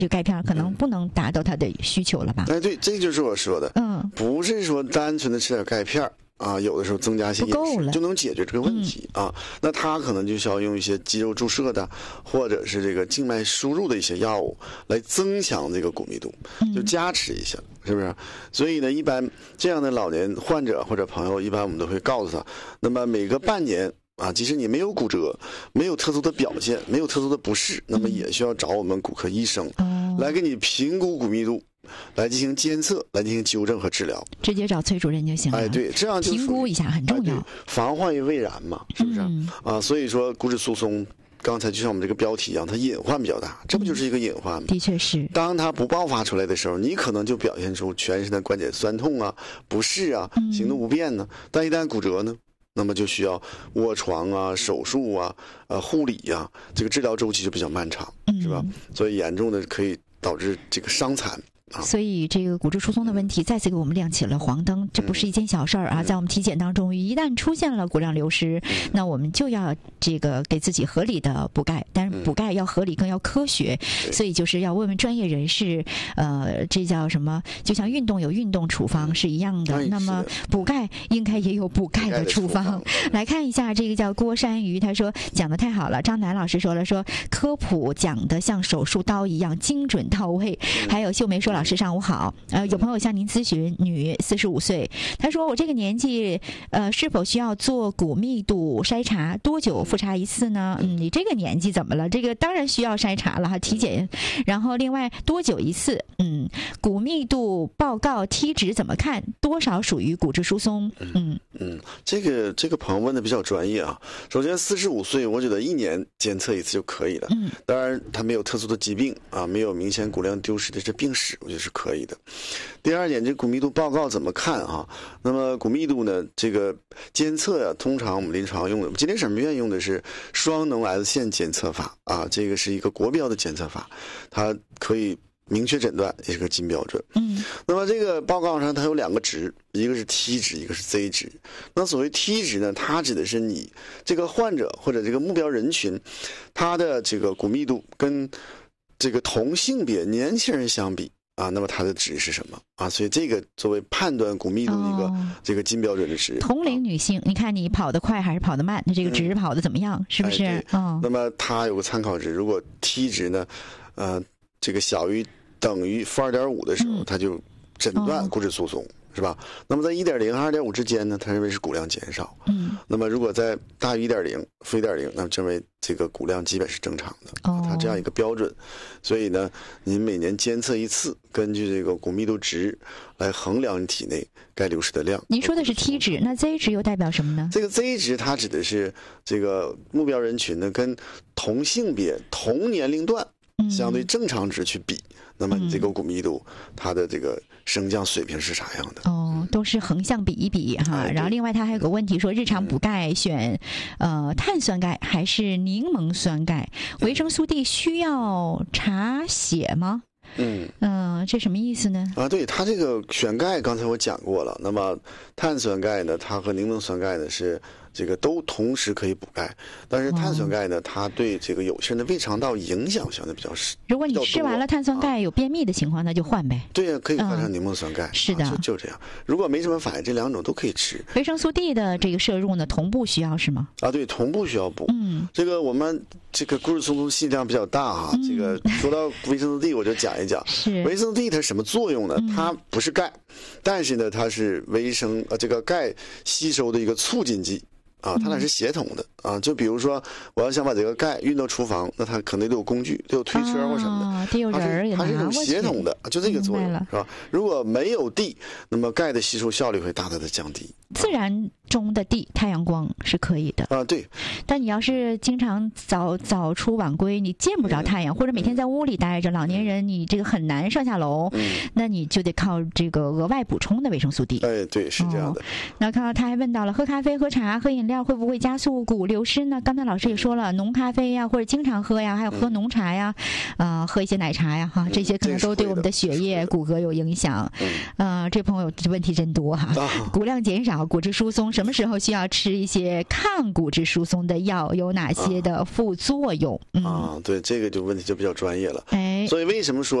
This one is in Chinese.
就钙片可能不能达到他的需求了吧？ 哎，对，这就是我说的，不是说单纯的吃点钙片啊，有的时候增加一些饮食就能解决这个问题啊。那他可能就需要用一些肌肉注射的，或者是这个静脉输入的一些药物来增强这个骨密度，就加持一下，是不是？所以呢，一般这样的老年患者或者朋友，一般我们都会告诉他，那么每隔半年啊，即使你没有骨折，没有特殊的表现，没有特殊的不适，那么也需要找我们骨科医生来给你评估骨密度，来进行监测，来进行纠正和治疗。 直接找崔主任就行了。 哎，对，这样就评估一下很重要， 防患于未然嘛，是不是？啊，所以说骨质疏松，刚才就像我们这个标题一样，它隐患比较大，这不就是一个隐患吗？ 的确是。 当它不爆发出来的时候，你可能就表现出全身的关节酸痛啊、不适啊、行动不便呢。但一旦骨折呢，那么就需要卧床啊、手术啊、护理啊，这个治疗周期就比较漫长，是吧？所以严重的可以导致这个伤残。 所以这个骨质疏松的问题再次给我们亮起了黄灯，这不是一件小事儿啊！在我们体检当中，一旦出现了骨量流失，那我们就要这个给自己合理的补钙，但是补钙要合理，更要科学，所以就是要问问专业人士，这叫什么？就像运动有运动处方是一样的，那么补钙应该也有补钙的处方。来看一下这个叫郭山鱼，他说讲的太好了，张楠老师说了，说科普讲的像手术刀一样精准到位，还有秀梅说老师上午好，有朋友向您咨询，女45岁，她说我这个年纪，是否需要做骨密度筛查？多久复查一次呢？你这个年纪怎么了？这个当然需要筛查了哈，体检。然后另外多久一次？骨密度报告T值怎么看？多少属于骨质疏松？ 这个朋友问的比较专业啊。首先45岁，我觉得1年监测一次就可以了。当然他没有特殊的疾病啊，没有明显骨量丢失的这病史，我觉得是可以的。第二点，这骨密度报告怎么看啊？那么骨密度呢，这个监测呀，通常我们临床用的，吉林省医院用的是双能 S 线监测法啊，这个是一个国标的监测法，它可以明确诊断，也是个金标准。那么这个报告上它有2个值，一个是 T 值，一个是 Z 值。那所谓 T 值呢，它指的是你这个患者或者这个目标人群，他的这个骨密度跟这个同性别年轻人相比啊，那么它的值是什么啊？所以这个作为判断骨密度的一个这个金标准的值。 同龄女性，你看你跑得快还是跑得慢，那这个值跑得怎么样？是不是？ 那么它有个参考值，如果 T 值呢，这个小于等于负2.5的时候，它就诊断骨质疏松，是吧？那么在1.0和2.5之间呢，他认为是骨量减少。那么如果在大于1.0、负1.0，那么认为这个骨量基本是正常的。它这样一个标准，所以呢，您每年监测一次，根据这个骨密度值来衡量你体内钙流失的量。 您说的是 T 值，那 Z 值又代表什么呢？ 这个 Z 值它指的是这个目标人群呢，跟同性别、同年龄段相对正常值去比，那么你这个骨密度它的这个升降水平是啥样的？ 都是横向比一比哈。然后另外他还有个问题说，日常补钙选碳酸钙还是柠檬酸钙？维生素 D 需要查血吗？这什么意思呢？ 对，它这个选钙刚才我讲过了。那么碳酸钙呢，它和柠檬酸钙呢是这个都同时可以补钙，但是碳酸钙呢，它对这个有些人的胃肠道影响相对比较少。 如果你吃完了碳酸钙有便秘的情况，那就换呗。 对呀，可以换成柠檬酸钙。 是的， 就这样。如果没什么反应，这2种都可以吃。 维生素 D 的这个摄入呢，同步需要是吗？ 对，同步需要补。这个我们这个骨质疏松信息量比较大哈。这个说到维生素 D， 我就讲一讲。维生素 D 它什么作用呢？它不是钙，但是呢，它是这个钙吸收的一个促进剂。它俩是协同的就比如说我要想把这个钙运到厨房，那它可能得有工具，得有推车或什么的， 得有人也它是一种协同的，就这个作用是吧？如果没有地，那么钙的吸收效率会大大的降低。 自然中的地，太阳光是可以的对。 但你要是经常早出晚归，你见不着太阳，或者每天在屋里待着，老年人你这个很难上下楼，那你就得靠这个额外补充的维生素 D。 对，是这样的。 那看到他还问到了，喝咖啡、喝茶、喝饮料料会不会加速骨流失呢？刚才老师也说了，浓咖啡呀，或者经常喝呀，还有喝浓茶呀，喝一些奶茶呀，哈，这些可能都对我们的血液、骨骼有影响。这朋友问题真多哈，骨量减少、骨质疏松，什么时候需要吃一些抗骨质疏松的药？有哪些的副作用？ 对，这个就问题就比较专业了。 哎， 所以为什么说